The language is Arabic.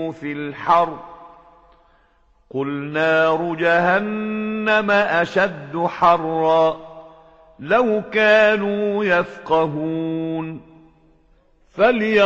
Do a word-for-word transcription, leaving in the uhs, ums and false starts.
في الحر قل نار جهنم أشد حرا لو كانوا يفقهون.